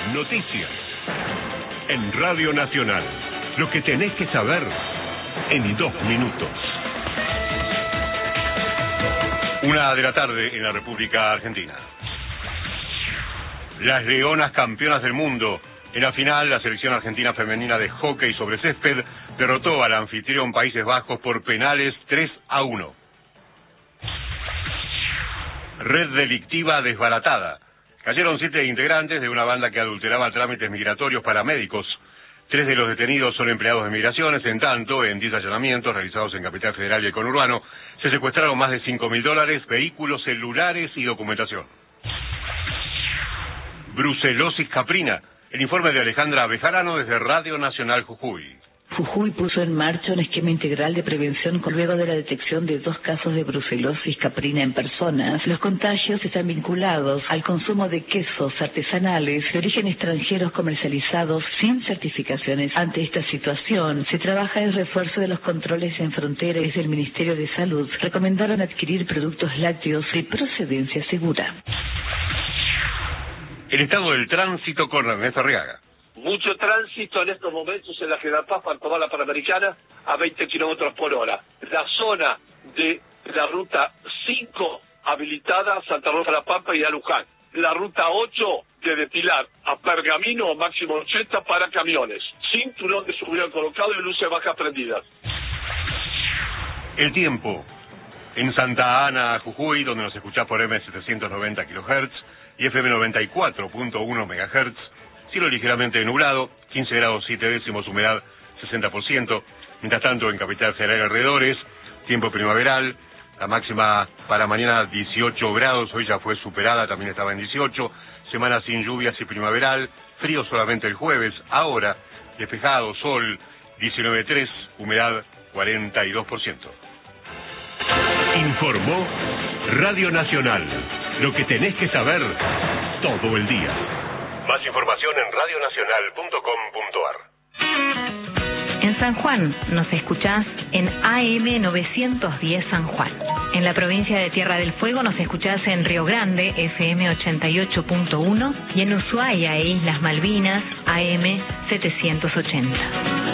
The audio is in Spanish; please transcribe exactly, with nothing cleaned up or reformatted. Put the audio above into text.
Noticias. En Radio Nacional. Lo que tenés que saber en dos minutos. Una de la tarde en la República Argentina. Las Leonas campeonas del mundo. En la final, la selección argentina femenina de hockey sobre césped derrotó al anfitrión Países Bajos por penales tres a uno. Red delictiva desbaratada. Cayeron siete integrantes de una banda que adulteraba trámites migratorios para médicos. Tres de los detenidos son empleados de migraciones. En tanto, en diez allanamientos realizados en Capital Federal y el conurbano, se secuestraron más de cinco mil dólares, vehículos, celulares y documentación. Brucelosis caprina. El informe de Alejandra Bejarano desde Radio Nacional Jujuy. Jujuy puso en marcha un esquema integral de prevención luego de la detección de dos casos de brucelosis caprina en personas. Los contagios están vinculados al consumo de quesos artesanales de origen extranjeros comercializados sin certificaciones. Ante esta situación, se trabaja en refuerzo de los controles en fronteras. Desde el Ministerio de Salud recomendaron adquirir productos lácteos de procedencia segura. El estado del tránsito con Ernesto Arriaga. Mucho tránsito en estos momentos en la General Paz para tomar la Panamericana a veinte kilómetros por hora. La zona de la ruta cinco habilitada, Santa Rosa La Pampa y a Luján. La ruta ocho de Pilar a Pergamino, máximo ochenta para camiones. Cinturón de seguridad colocado y luces bajas prendidas. El tiempo. En Santa Ana, Jujuy, donde nos escuchás por M setecientos noventa kilohertz y F M noventa y cuatro punto uno megahertz. Cielo ligeramente nublado, quince grados siete décimos, humedad sesenta por ciento. Mientras tanto, en Capital Federal y alrededores, tiempo primaveral, la máxima para mañana dieciocho grados, hoy ya fue superada, también estaba en dieciocho. Semana sin lluvias y primaveral, frío solamente el jueves. Ahora, despejado, sol, diecinueve punto tres, humedad cuarenta y dos por ciento. Informó Radio Nacional. Lo que tenés que saber todo el día. Más información en radio nacional punto com punto a r. En San Juan nos escuchás en A M novecientos diez San Juan. En la provincia de Tierra del Fuego nos escuchás en Río Grande, F M ochenta y ocho punto uno, y en Ushuaia e Islas Malvinas, A M setecientos ochenta.